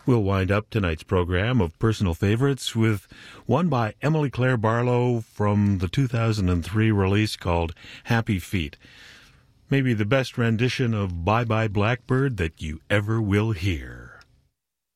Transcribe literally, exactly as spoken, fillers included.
We'll wind up tonight's program of personal favorites with one by Emily Claire Barlow from the two thousand three release called Happy Feet. Maybe the best rendition of Bye Bye Blackbird that you ever will hear.